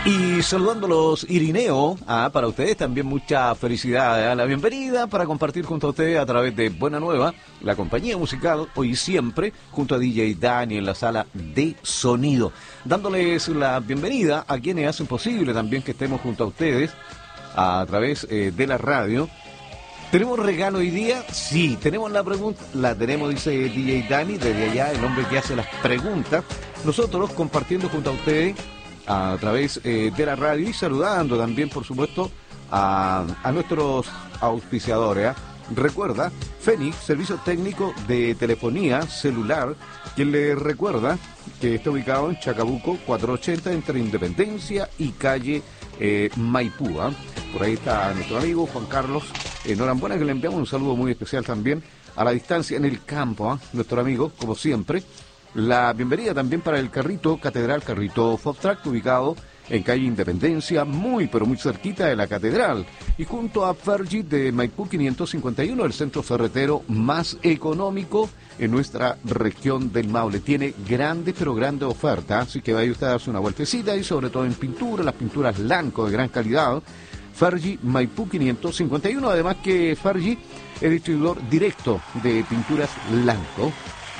Y saludándolos, Irineo, para ustedes también mucha felicidad, la bienvenida para compartir junto a ustedes a través de Buena Nueva, la compañía musical, hoy y siempre, junto a DJ Dani en la sala de sonido, dándoles la bienvenida a quienes hacen posible también que estemos junto a ustedes a través de la radio. ¿Tenemos regalo hoy día? Sí, tenemos la pregunta, la tenemos, dice DJ Dani, desde allá, el hombre que hace las preguntas. Nosotros compartiendo junto a ustedes a través de la radio y saludando también, por supuesto, a nuestros auspiciadores. Recuerda, Fénix, servicio técnico de telefonía celular, quien le recuerda que está ubicado en Chacabuco 480 entre Independencia y calle Maipú. Por ahí está nuestro amigo Juan Carlos Norambuena, que le enviamos un saludo muy especial también a la distancia en el campo, nuestro amigo, como siempre. La bienvenida también para el Carrito Catedral, Carrito Food Truck, ubicado en calle Independencia, muy pero muy cerquita de la Catedral, y junto a Fergie de Maipú 551, el centro ferretero más económico en nuestra región del Maule. Tiene grandes pero grandes ofertas, así que vaya usted a darse una vueltecita, y sobre todo en pintura, las pinturas Lanco de gran calidad. Fergie Maipú 551, además que Fergie es distribuidor directo de pinturas Lanco.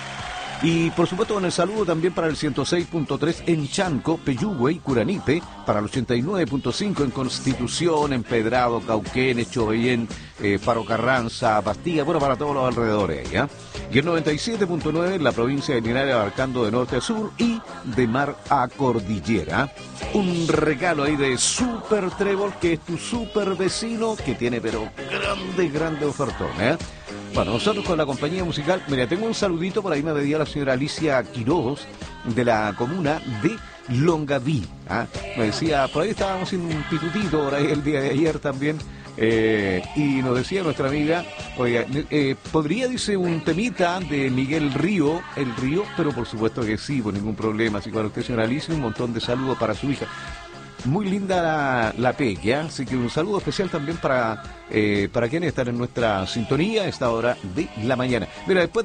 Y por supuesto con el saludo también para el 106.3 en Chanco, Peyúgue y Curanipe, para el 89.5 en Constitución, Empedrado, Cauquenes, Chobeyén, Faro Carranza, Pastilla, bueno, para todos los alrededores, ¿ya? Y el 97.9 en la provincia de Linares, abarcando de norte a sur y de mar a cordillera. Un regalo ahí de Super Trébol, que es tu super vecino, que tiene pero grande ofertón, ¿eh? Bueno, nosotros con la compañía musical, mira, tengo un saludito por ahí, me pedía la señora Alicia Quiroz, de la comuna de Longaví. Me decía, por ahí estábamos haciendo un pitutito por ahí el día de ayer también, y nos decía nuestra amiga, oiga, podría, dice, un temita de Miguel Río, el Río, pero por supuesto que sí, por ningún problema. Así que para usted, señora Alicia, un montón de saludos para su hija. Muy linda la pequia, así que un saludo especial también para quienes están en nuestra sintonía a esta hora de la mañana. Mira, después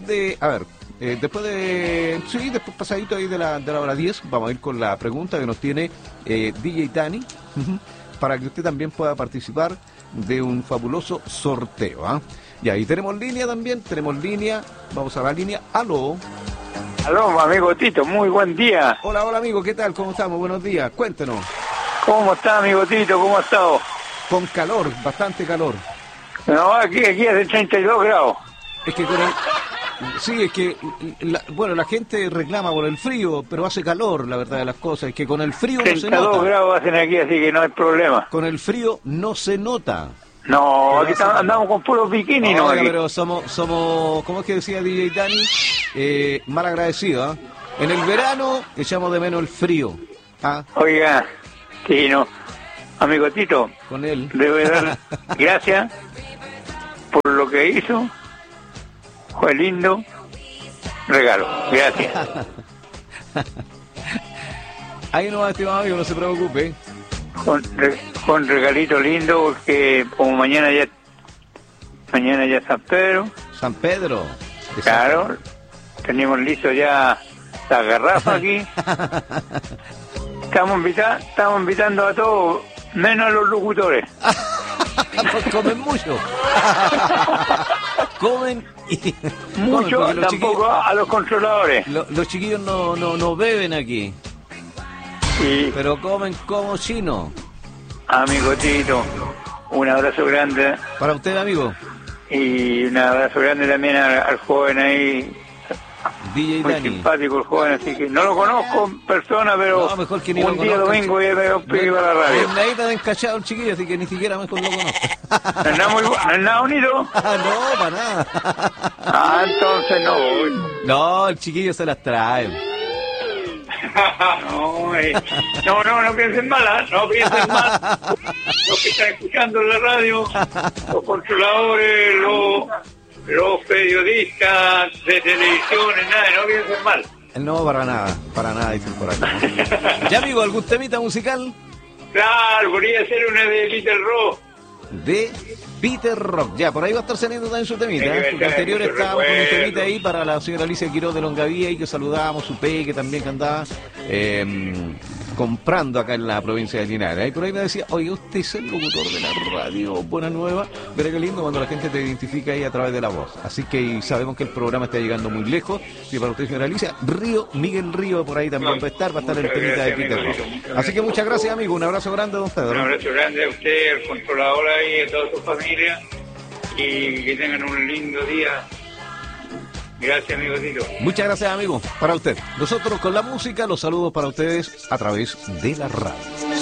pasadito ahí de la hora 10, vamos a ir con la pregunta que nos tiene DJ Dani, para que usted también pueda participar de un fabuloso sorteo. Y ahí tenemos línea también, vamos a la línea. Aló, amigo Tito, muy buen día. Hola amigo, ¿qué tal? ¿Cómo estamos? Buenos días, cuéntenos. ¿Cómo está, amigo Tito? ¿Cómo ha estado? Con calor, bastante calor. No, aquí hace 32 grados. Es que la gente reclama por el frío, pero hace calor, la verdad de las cosas. Es que con el frío no se nota. 32 grados hacen aquí, así que no hay problema. Con el frío no se nota. No, aquí andamos con puros bikinis, ¿no? Pero somos, ¿cómo es que decía DJ Dani? Mal agradecido, En el verano echamos de menos el frío. Oiga, sí, no. Amigo Tito, con él debe dar gracias por lo que hizo. Fue lindo regalo. Gracias. Ahí no va, estimado amigo, no se preocupe. Con regalito lindo, porque como mañana ya es San Pedro. San Pedro. Claro, tenemos listo ya la garrafa aquí. Estamos invitando a todos, menos a los locutores. Pues comen mucho. Comen mucho, tampoco a los controladores. Los chiquillos no beben aquí. Sí. Pero comen como chino. Amigo Tito, un abrazo grande. Para usted, amigo. Y un abrazo grande también al joven ahí. DJ muy Dani. Simpático el joven, así que no lo conozco en persona, pero no, mejor que ni un día domingo ya me pegué para la radio. Es nadita de encachado el chiquillo, así que ni siquiera mejor lo conozco. ¿No es nada bonito? No, para nada. Entonces no voy. No, el chiquillo se las trae. No piensen mal, no piensen mal. Los que están escuchando en la radio, los controladores, los periodistas de televisiones, nada, no piensen mal. No, para nada, dicen por acá. Ya, amigo, ¿algún temita musical? Claro, podría ser una de Little Rock. De Peter Rock, ya, por ahí va a estar saliendo también su temita, porque anterior estábamos con un temita ahí para la señora Alicia Quiroz de Longaví, y que saludábamos, su peque también que andaba comprando acá en la provincia de Linares. Y por ahí me decía, oye, usted es el locutor de la radio Buena Nueva. Verá qué lindo cuando la gente te identifica ahí a través de la voz. Así que sabemos que el programa está llegando muy lejos. Y para usted, señora Alicia, Miguel Río por ahí también va a estar el temita de Peter Rock. Así que muchas gracias, amigo. Un abrazo grande, don Pedro. Un abrazo grande a usted, al controlador ahí, a toda su familia. Y que tengan un lindo día. Gracias, amigo Tito. Muchas gracias, amigo. Para usted. Nosotros con la música, los saludos para ustedes a través de la radio.